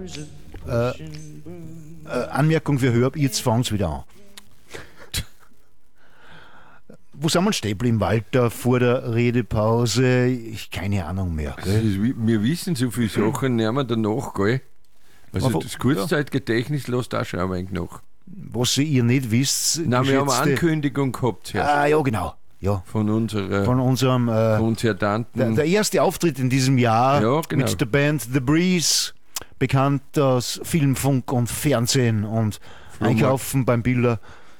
Anmerkung für Hörb, jetzt fangen wir wieder an. Wo sind wir stehen geblieben, Walter, vor der Redepause? Keine Ahnung mehr. Gell? Wir wissen so viele Sachen, nehmen wir danach, gell? Also das Kurzzeitgedächtnis lässt auch schon ein wenig nach. Was ihr nicht wisst... Nein, wir haben eine Ankündigung gehabt. Ja, genau. Ja. Von unserem Konzertanten. Der erste Auftritt in diesem Jahr, ja, genau, mit der Band The Breeze, bekannt aus Film, Funk und Fernsehen und Einkaufen beim Biller.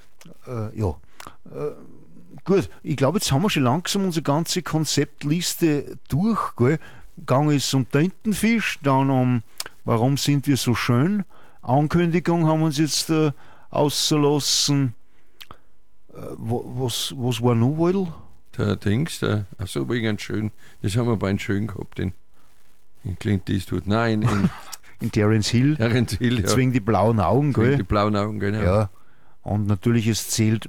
Gut, ich glaube, jetzt haben wir schon langsam unsere ganze Konzeptliste durch. Gell? Gegangen ist um Tintenfisch, dann um Warum sind wir so schön? Ankündigung haben wir uns jetzt ausgelassen. Was war noch, Wadl? Der Dings, achso, wegen schön. Das haben wir bei einem schön gehabt, in Clint Eastwood. Nein, in Terence Hill. Terence Hill, ja. Wegen die blauen Augen, gell? Die blauen Augen, genau. Ja. Und natürlich, es zählt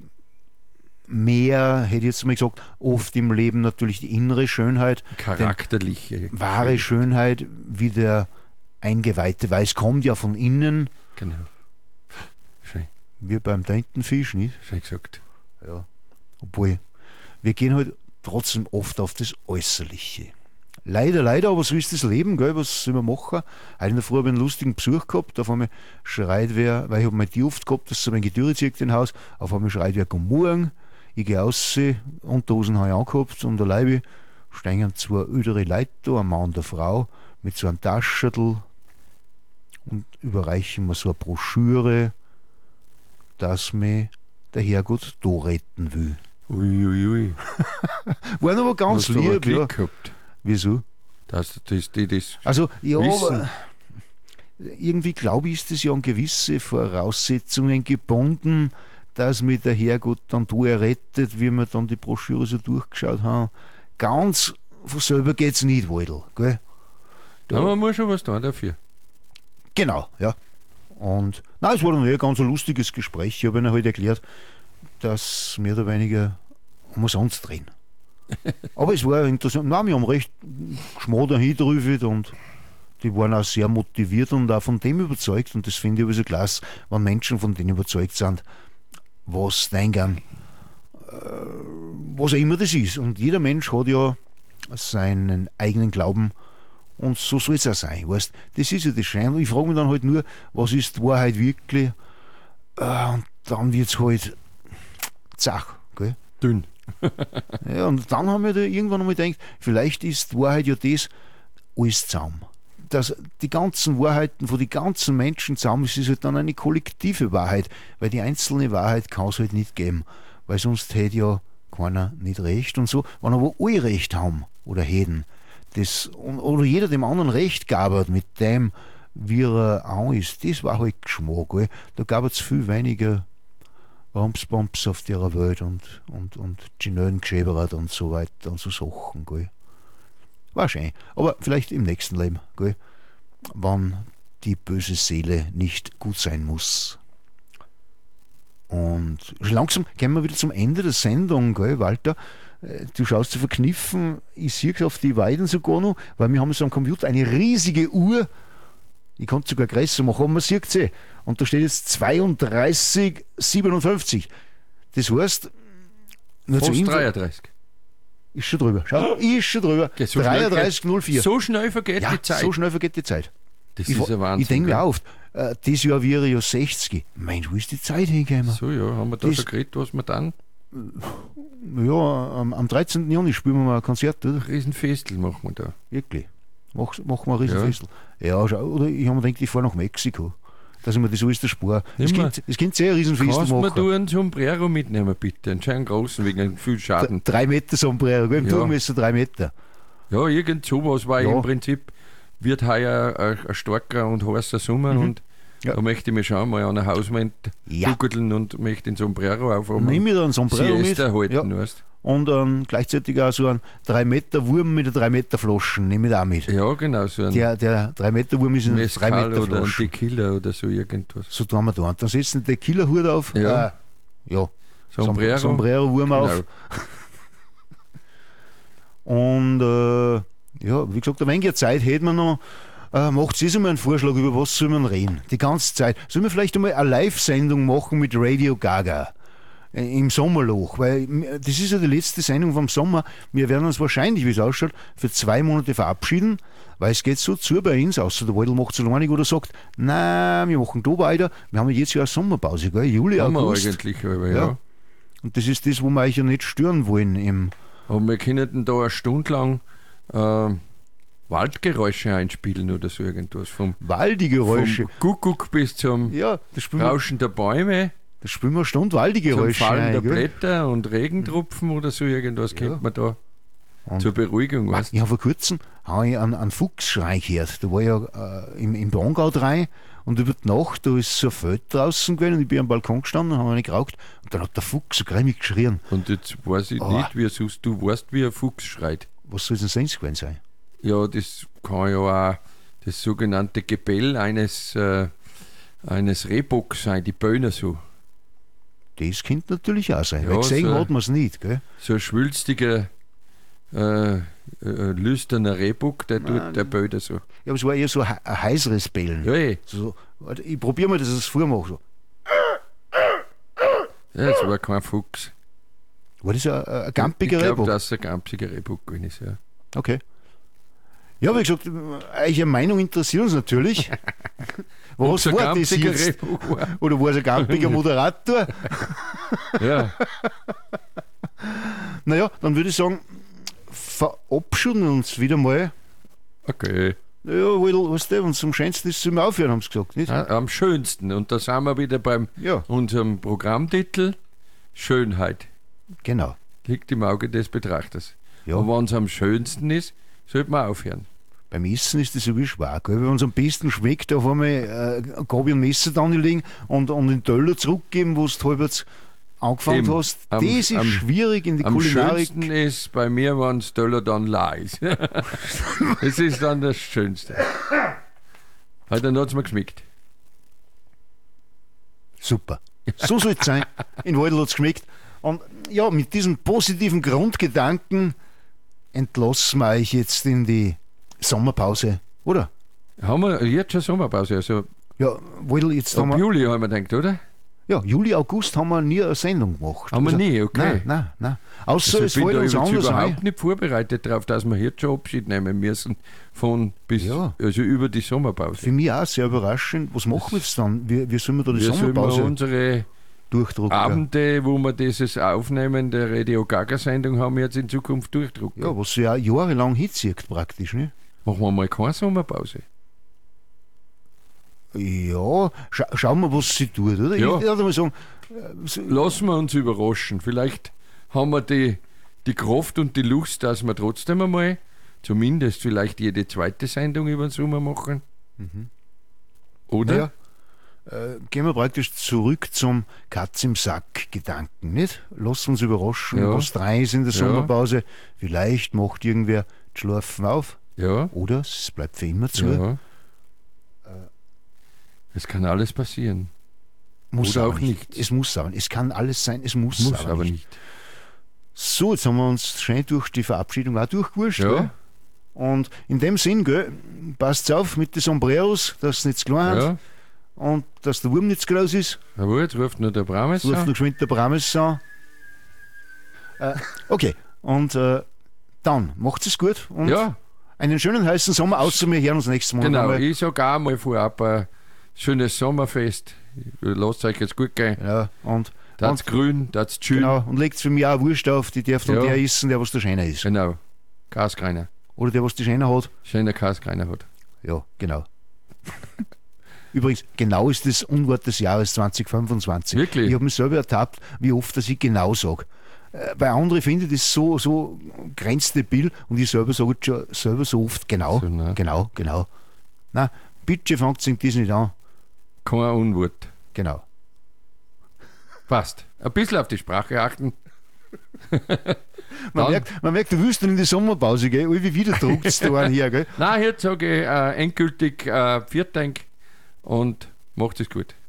mehr, hätte ich jetzt mal gesagt, oft im Leben natürlich die innere Schönheit. Charakterliche. Wahre Schönheit, wie der Eingeweihte weiß, kommt ja von innen. Genau. Schön. Wie beim Tintenfisch, nicht? Schön gesagt. Ja. Obwohl, wir gehen halt trotzdem oft auf das Äußerliche. Leider, aber so ist das Leben, gell? Was soll man machen? Heute in der Früh habe ich einen lustigen Besuch gehabt, auf einmal schreit wer, weil ich habe mal die oft gehabt, dass so mein Getüre zieht in Haus, auf einmal schreit wer, guten Morgen, ich gehe raus, Unterhosen habe ich angehabt und alleine stehen zwei ältere Leute da, ein Mann und eine Frau, mit so einem Taschenl und überreichen mir so eine Broschüre, dass mir der Herrgott da retten will. Uiuiui. Waren aber ganz lieb, ja. Gehabt. Wieso? Das also, ja, wissen. Aber irgendwie glaube ich, ist das ja an gewisse Voraussetzungen gebunden, dass mir der Herrgott dann da errettet, wie wir dann die Broschüre so durchgeschaut haben. Ganz von selber geht es nicht, Wadl, gell? Aber man muss schon was tun dafür. Genau, ja. Und es war dann ein ganz lustiges Gespräch. Ich habe ihnen halt erklärt, dass mehr oder weniger umsonst drehen. Aber es war interessant. Wir haben recht geschmodern hinterüber und die waren auch sehr motiviert und auch von dem überzeugt. Und das finde ich also klasse, wenn Menschen von denen überzeugt sind, was denken, was auch immer das ist. Und jeder Mensch hat ja seinen eigenen Glauben. Und so soll es auch sein. Weißt? Das ist ja das Schein. Ich frage mich dann halt nur, was ist die Wahrheit wirklich? Und dann wird es halt zach. Gell? Dünn. Ja, und dann haben wir da irgendwann einmal gedacht, vielleicht ist die Wahrheit ja das alles zusammen. Dass die ganzen Wahrheiten von den ganzen Menschen zusammen ist halt dann eine kollektive Wahrheit, weil die einzelne Wahrheit kann es halt nicht geben, weil sonst hätte ja keiner nicht recht und so. Wenn aber alle recht haben oder hätten, oder jeder dem anderen recht gab, mit dem, wie er an ist, das war halt Geschmack. Gell? Da gab es viel weniger Rumsbumps auf der Welt und Ginellen geschäbert und so weiter und so Sachen. Gell? War schön. Aber vielleicht im nächsten Leben, gell? Wann die böse Seele nicht gut sein muss. Und langsam gehen wir wieder zum Ende der Sendung, gell, Walter? Du schaust zu verkniffen, ich sehe es auf die Weiden sogar noch, weil wir haben so am Computer eine riesige Uhr, ich kann es sogar größer machen, aber man sieht sie. Und da steht jetzt 32,57. Das heißt, nur fast zu Info, 33. Ist schon drüber. Schau, ist schon drüber. Okay, so 33,04. So schnell vergeht die Zeit. So schnell vergeht die Zeit. Das ist ein Wahnsinn. Ich denke mir oft, dieses Jahr wäre ja 60. Mensch, wo ist die Zeit hingegangen? So, ja, haben wir da schon geredet, was wir dann? Ja, am 13. Juni spielen wir mal ein Konzert, oder? Riesenfestel machen wir da. Wirklich? Machen wir ein Riesenfestel? Ja, schau, oder ich habe mir gedacht, ich fahre nach Mexiko. Dass ich mir das alles der Spur. Es könnte sehr ein Riesenfestel machen. Kannst du einen Sombrero mitnehmen, bitte? Einen schönen großen, wegen viel Schaden. 3 Meter Sombrero, im Durchmesser 3 Meter. Ja, irgend sowas, weil im Prinzip wird heuer ein starker und heißer Sommer und da möchte ich mir schon mal an ein Hauswand guckeln und möchte den Sombrero aufhaben. Nimm mir da einen Sombrero mit. Halten, weißt. Und gleichzeitig auch so einen 3 Meter Wurm mit einer 3 Meter Flaschen, nehme ich da auch mit. Ja, genau. So ein der 3 Meter Wurm ist ein 3 Meter oder ein Flaschen. Tequila oder so irgendwas. So tun wir da. Und dann setzen wir den Tequila-Hut auf. Ja. Sombrero-Wurm genau. auf. Und wie gesagt, ein wenig Zeit hätten wir noch. macht ihr mal einen Vorschlag, über was soll man reden? Die ganze Zeit. Sollen wir vielleicht einmal eine Live-Sendung machen mit Radio Gaga? Im Sommerloch, weil das ist ja die letzte Sendung vom Sommer. Wir werden uns wahrscheinlich, wie es ausschaut, für 2 Monate verabschieden, weil es geht so zu bei uns, außer der Waldl macht es alleine oder sagt, nein, wir machen da weiter. Wir haben ja jetzt ja eine Sommerpause, gell? Juli, haben August. Wir eigentlich, aber ja. Und das ist das, wo wir euch ja nicht stören wollen. Aber wir können da eine Stunde lang Waldgeräusche einspielen oder so irgendwas. Waldigeräusche. Vom Kuckuck bis zum Rauschen der Bäume. Da spielen wir eine Stunde Waldigeräusche. Zum Fallen der Blätter und Regentropfen oder so irgendwas kennt man da. Und zur Beruhigung. Ich habe vor kurzem einen Fuchsschrei gehört. Da war ja im Brongau 3 und über die Nacht, da ist so ein Feld draußen gewesen und ich bin am Balkon gestanden und habe nicht geraucht und dann hat der Fuchs so grimmig geschrien. Und jetzt weiß ich nicht, wie du weißt, wie ein Fuchs schreit. Was soll denn sonst gewesen sein? Ja, das kann ja auch das sogenannte Gebell eines Rehbocks sein, die Böhner so. Das könnte natürlich auch sein, ja, weil gesehen so hat man es nicht. Gell? So ein schwülstiger, lüsterner Rehbock, der tut der Böder so. Ja, aber es war eher so ein heiseres Bellen. Ja, eh. So, ich probiere mal, dass ich es vormache. So. Ja, das war kein Fuchs. War das ein gampiger Rehbock? Ich glaube, dass es ein gampiger Rehbock gewesen ist, ja. Okay. Ja, wie gesagt, eure Meinung interessiert uns natürlich. Was war das jetzt? Oder war es ein gampiger Moderator? Ja. Naja, dann würde ich sagen, verabschieden uns wieder mal. Okay. Ja, weißt du, wenn es am schönsten ist, sollen wir aufhören, haben sie gesagt, nicht? Am schönsten. Und da sind wir wieder beim unserem Programmtitel Schönheit. Genau. Liegt im Auge des Betrachters. Ja. Und wenn es am schönsten ist, sollte man aufhören. Beim Essen ist das so wie schwer. Gell? Wenn es am besten schmeckt, auf einmal Gabi und Messer dann legen und den Teller zurückgeben, wo du halbwegs angefangen hast. Das ist schwierig in die Kulinarik. Am schönsten ist bei mir, wenn das Teller dann leer ist. Das ist dann das Schönste. Weil dann hat es mir geschmeckt. Super. So soll es sein. In Waldl hat es geschmeckt. Und ja, mit diesem positiven Grundgedanken entlassen wir euch jetzt in die Sommerpause, oder? Haben wir jetzt schon Sommerpause? Also ja, Waldl, jetzt haben wir. Juli haben wir gedacht, oder? Ja, Juli, August haben wir nie eine Sendung gemacht. Haben wir nie, okay. Nein. Außer also es fällt uns anders überhaupt nicht vorbereitet darauf, dass wir jetzt schon Abschied nehmen müssen von bis also über die Sommerpause. Für mich auch sehr überraschend. Was machen wir jetzt dann? Wie sollen wir da die Sommerpause sollen wir unsere durchdrucken? Abende, wo wir dieses Aufnehmen der Radio Gaga-Sendung haben, jetzt in Zukunft durchdrucken? Ja, was ja jahrelang hinzieht praktisch, ne? Machen wir mal keine Sommerpause. Ja, schauen wir, was sie tut, oder? Ja. Ich würde mal sagen, lassen wir uns überraschen. Vielleicht haben wir die Kraft und die Lust, dass wir trotzdem einmal zumindest vielleicht jede zweite Sendung über den Sommer machen. Mhm. Oder? Ja. Gehen wir praktisch zurück zum Katz im Sack-Gedanken, nicht? Lass uns überraschen, was dran ist in der Sommerpause. Vielleicht macht irgendwer die Schlafen auf. Ja. Oder es bleibt für immer zu. Ja. Es kann alles passieren. Muss auch nicht. Es muss aber nicht. Es kann alles sein, es muss aber nicht. So, jetzt haben wir uns schön durch die Verabschiedung auch durchgewurscht. Ja. Gell? Und in dem Sinn, gell, passt auf mit den Sombreros, dass es nicht zu klein hat und dass der Wurm nicht zu groß ist. Jawohl, jetzt ruft nur der Brames an. Ruft noch geschwind der Brames an. Okay, und dann macht es gut und einen schönen heißen Sommer, außer wir hören uns nächstes Mal. Genau, ich sage auch mal vorab ein schönes Sommerfest. Lasst euch jetzt gut gehen. Ja, und das grün, das schön. Genau, und legt für mich auch eine Wurst auf, die darf dann der essen, der was der Schöner ist. Genau, Kaskreiner. Oder der was die Schöner hat. Schöner Kaskreiner hat. Ja, genau. Übrigens, genau ist das Unwort des Jahres 2025. Wirklich? Ich habe mich selber ertappt, wie oft dass ich genau sage. Bei anderen finde ich das so grenzdebil und ich selber sage schon selber so oft genau. So, genau. Nein, bitte fangt sich das nicht an. Kein Unwort. Genau. Passt. Ein bisschen auf die Sprache achten. Man merkt, du willst dann in die Sommerpause gehen, wie wieder druckt es da hier, gell? Nein, jetzt sage ich endgültig Viertank und macht es gut.